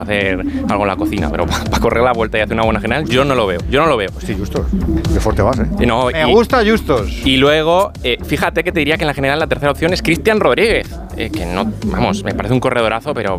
hacer algo en la cocina, pero para correr la vuelta y hacer una buena general, yo no lo veo. Sí, Justos. Qué fuerte vas, ¿eh? No, Me gusta Justos. Y luego, fíjate que te diría que en la general la tercera opción es Cristian Rodríguez, que no, vamos, me parece un corredorazo, pero